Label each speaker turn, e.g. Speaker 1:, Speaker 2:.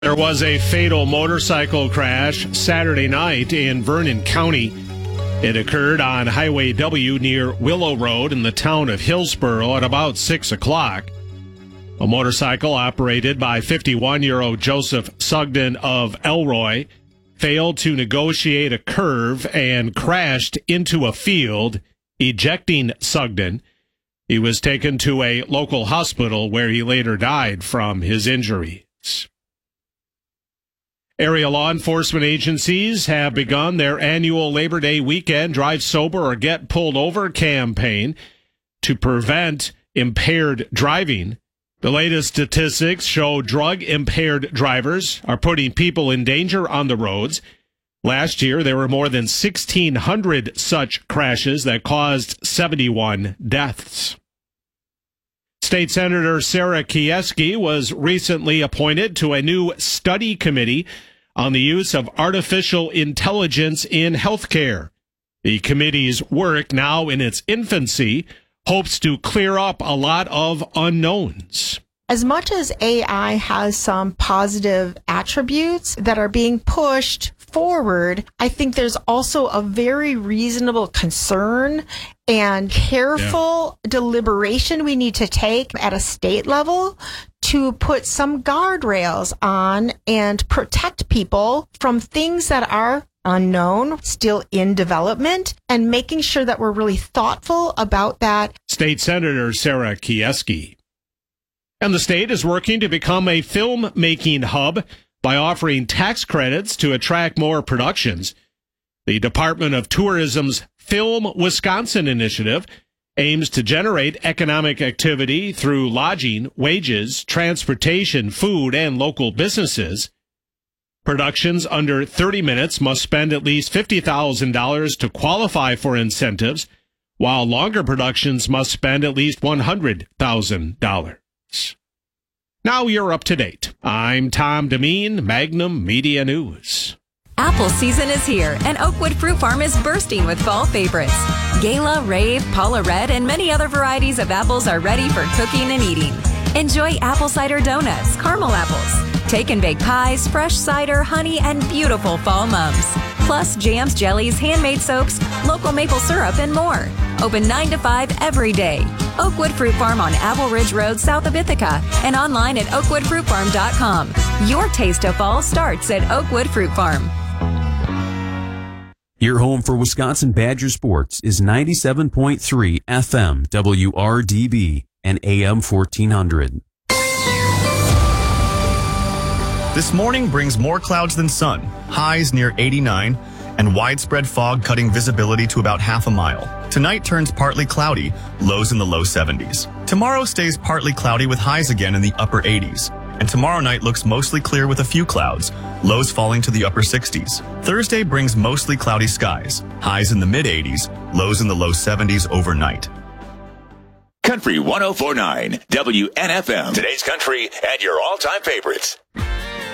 Speaker 1: There was a fatal motorcycle crash Saturday night in Vernon County. It occurred on Highway W near Willow Road in the town of Hillsboro at about 6 o'clock. A motorcycle operated by 51-year-old Joseph Sugden of Elroy failed to negotiate a curve and crashed into a field, ejecting Sugden. He was taken to a local hospital where he later died from his injuries. Area law enforcement agencies have begun their annual Labor Day weekend Drive Sober or Get Pulled Over campaign to prevent impaired driving. The latest statistics show drug-impaired drivers are putting people in danger on the roads. Last year, there were more than 1,600 such crashes that caused 71 deaths. State Senator Sarah Kieski was recently appointed to a new study committee on the use of artificial intelligence in healthcare. The committee's work, now in its infancy, hopes to clear up a lot of unknowns.
Speaker 2: As much as AI has some positive attributes that are being pushed forward, I think there's also a very reasonable concern and careful deliberation we need to take at a state level to put some guardrails on and protect people from things that are unknown, still in development, and making sure that we're really thoughtful about that.
Speaker 1: State Senator Sarah Kieski. And the state is working to become a filmmaking hub by offering tax credits to attract more productions. The Department of Tourism's Film Wisconsin initiative aims to generate economic activity through lodging, wages, transportation, food, and local businesses. Productions under 30 minutes must spend at least $50,000 to qualify for incentives, while longer productions must spend at least $100,000. Now you're up to date. I'm Tom Demeen, Magnum Media News.
Speaker 3: Apple season is here, and Oakwood Fruit Farm is bursting with fall favorites. Gala, Rave, Paula Red, and many other varieties of apples are ready for cooking and eating. Enjoy apple cider donuts, caramel apples, take and bake pies, fresh cider, honey, and beautiful fall mums. Plus jams, jellies, handmade soaps, local maple syrup, and more. Open 9 to 5 every day. Oakwood Fruit Farm on Apple Ridge Road, south of Ithaca, and online at oakwoodfruitfarm.com. Your taste of fall starts at Oakwood Fruit Farm.
Speaker 4: Your home for Wisconsin Badger sports is 97.3 FM WRDB and AM 1400.
Speaker 5: This morning brings more clouds than sun, highs near 89, and widespread fog cutting visibility to about half a mile. Tonight turns partly cloudy, lows in the low 70s. Tomorrow stays partly cloudy with highs again in the upper 80s. And tomorrow night looks mostly clear with a few clouds, lows falling to the upper 60s. Thursday brings mostly cloudy skies, highs in the mid-80s, lows in the low 70s overnight.
Speaker 6: Country 104.9 WNFM. Today's country and your all-time favorites.